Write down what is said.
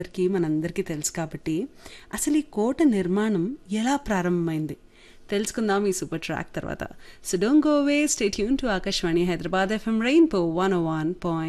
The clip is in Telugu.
మనందరికీ తెలుసు కాబట్టి అసలు ఈ కోట నిర్మాణం ఎలా ప్రారంభమైంది తెలుసుకుందాం ఈ సూపర్ ట్రాక్ తర్వాత. So don't go away, stay tune to Akashvani Hyderabad FM rainbow 101.9.